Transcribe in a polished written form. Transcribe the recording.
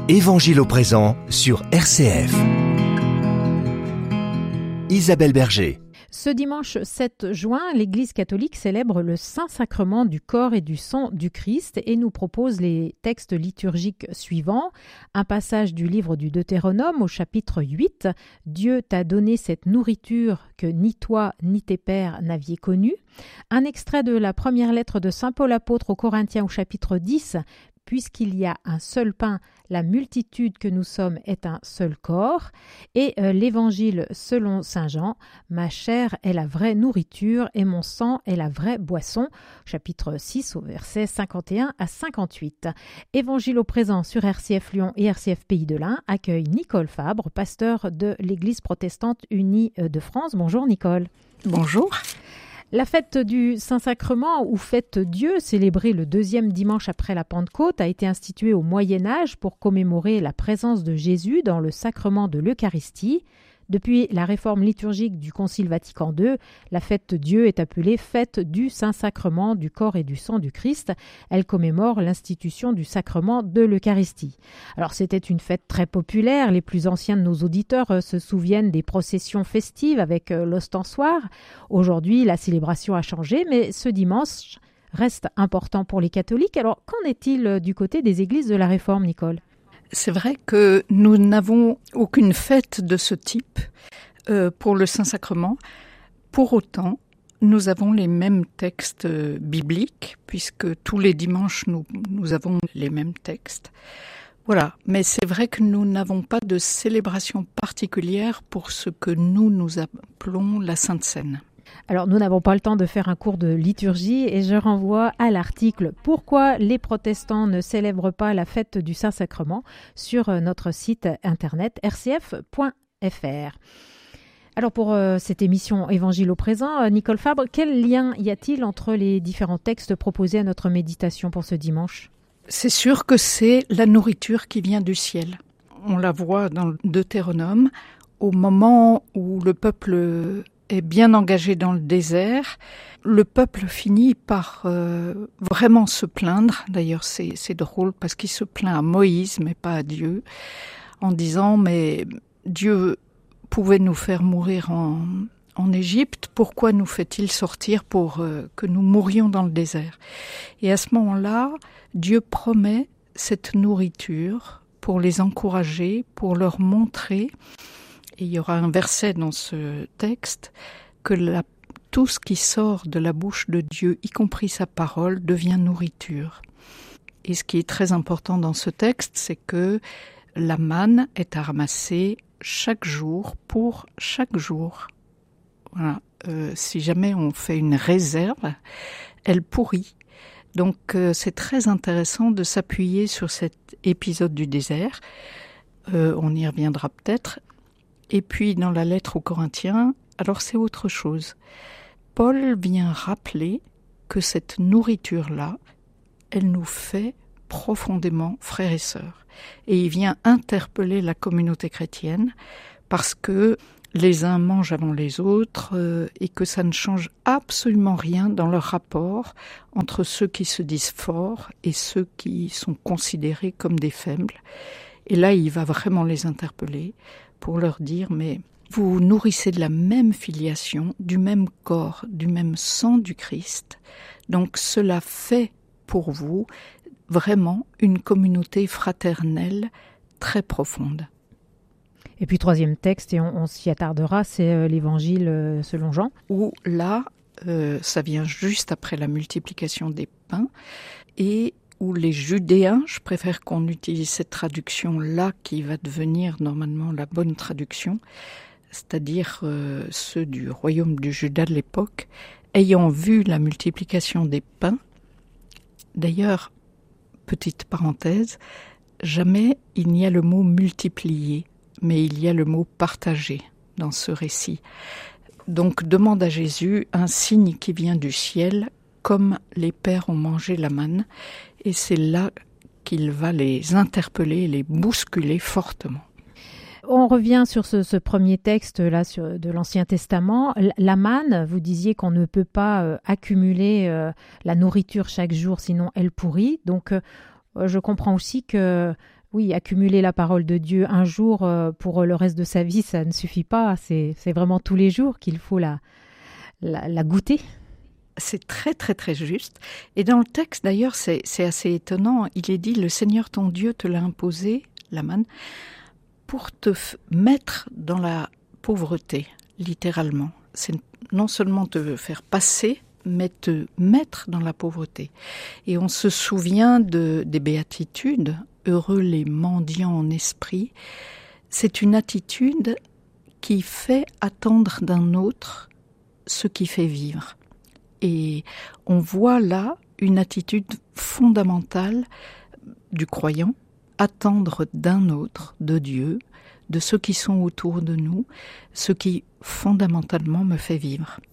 Évangile au présent sur RCF. Isabelle Berger. Ce dimanche 7 juin, l'Église catholique célèbre le Saint-Sacrement du corps et du sang du Christ et nous propose les textes liturgiques suivants. Un passage du livre du Deutéronome au chapitre 8. « Dieu t'a donné cette nourriture que ni toi ni tes pères n'aviez connue ». Un extrait de la première lettre de Saint Paul apôtre aux Corinthiens au chapitre 10. « Puisqu'il y a un seul pain, la multitude que nous sommes est un seul corps. » Et l'Évangile selon saint Jean, « Ma chair est la vraie nourriture et mon sang est la vraie boisson », chapitre 6 au verset 51 à 58. Évangile au présent sur RCF Lyon et RCF Pays de l'Ain accueille Nicole Fabre, pasteur de l'Église protestante unie de France. Bonjour Nicole. Bonjour. La fête du Saint-Sacrement, ou fête Dieu, célébrée le deuxième dimanche après la Pentecôte, a été instituée au Moyen-Âge pour commémorer la présence de Jésus dans le sacrement de l'Eucharistie. Depuis la réforme liturgique du Concile Vatican II, la fête Dieu est appelée fête du Saint-Sacrement du corps et du sang du Christ. Elle commémore l'institution du sacrement de l'Eucharistie. Alors c'était une fête très populaire. Les plus anciens de nos auditeurs se souviennent des processions festives avec l'ostensoir. Aujourd'hui, la célébration a changé, mais ce dimanche reste important pour les catholiques. Alors qu'en est-il du côté des églises de la Réforme, Nicole ? C'est vrai que nous n'avons aucune fête de ce type pour le Saint-Sacrement. Pour autant, nous avons les mêmes textes bibliques, puisque tous les dimanches, nous avons les mêmes textes. Voilà, mais c'est vrai que nous n'avons pas de célébration particulière pour ce que nous appelons la Sainte Seine. Alors, nous n'avons pas le temps de faire un cours de liturgie et je renvoie à l'article « Pourquoi les protestants ne célèbrent pas la fête du Saint-Sacrement » sur notre site internet rcf.fr. Alors, pour cette émission Évangile au présent, Nicole Fabre, quel lien y a-t-il entre les différents textes proposés à notre méditation pour ce dimanche ? C'est sûr que c'est la nourriture qui vient du ciel. On la voit dans le Deutéronome, au moment où le peuple est bien engagé dans le désert, le peuple finit par vraiment se plaindre. D'ailleurs, c'est drôle parce qu'il se plaint à Moïse, mais pas à Dieu, en disant « Mais Dieu pouvait nous faire mourir en Égypte, pourquoi nous fait-il sortir pour que nous mourions dans le désert ?» Et à ce moment-là, Dieu promet cette nourriture pour les encourager, pour leur montrer. Et il y aura un verset dans ce texte que tout ce qui sort de la bouche de Dieu, y compris sa parole, devient nourriture. Et ce qui est très important dans ce texte, c'est que la manne est à ramasser chaque jour pour chaque jour. Voilà. Si jamais on fait une réserve, elle pourrit. Donc c'est très intéressant de s'appuyer sur cet épisode du désert. On y reviendra peut-être. Et puis dans la lettre aux Corinthiens, alors c'est autre chose. Paul vient rappeler que cette nourriture-là, elle nous fait profondément frères et sœurs. Et il vient interpeller la communauté chrétienne parce que les uns mangent avant les autres et que ça ne change absolument rien dans leur rapport entre ceux qui se disent forts et ceux qui sont considérés comme des faibles. Et là, il va vraiment les interpeller pour leur dire, mais vous nourrissez de la même filiation, du même corps, du même sang du Christ. Donc cela fait pour vous vraiment une communauté fraternelle très profonde. Et puis troisième texte, et on s'y attardera, c'est l'Évangile selon Jean. Où là, ça vient juste après la multiplication des pains, et où les Judéens, je préfère qu'on utilise cette traduction-là qui va devenir normalement la bonne traduction, c'est-à-dire ceux du royaume du Juda de l'époque, ayant vu la multiplication des pains. D'ailleurs, petite parenthèse, jamais il n'y a le mot multiplier, mais il y a le mot partager dans ce récit. Donc demande à Jésus un signe qui vient du ciel, comme les pères ont mangé la manne, et c'est là qu'il va les interpeller, les bousculer fortement. On revient sur ce premier texte là de l'Ancien Testament. La manne, vous disiez qu'on ne peut pas accumuler la nourriture chaque jour, sinon elle pourrit. Donc je comprends aussi que Oui, accumuler la parole de Dieu un jour pour le reste de sa vie, ça ne suffit pas. C'est vraiment tous les jours qu'il faut la goûter. C'est très très très juste. Et dans le texte d'ailleurs, c'est assez étonnant. Il est dit, le Seigneur ton Dieu te l'a imposé, la manne, pour te mettre dans la pauvreté, littéralement. C'est non seulement te faire passer, mais te mettre dans la pauvreté. Et on se souvient des béatitudes, heureux les mendiants en esprit. C'est une attitude qui fait attendre d'un autre ce qui fait vivre. Et on voit là une attitude fondamentale du croyant, attendre d'un autre, de Dieu, de ceux qui sont autour de nous, ce qui fondamentalement me fait vivre.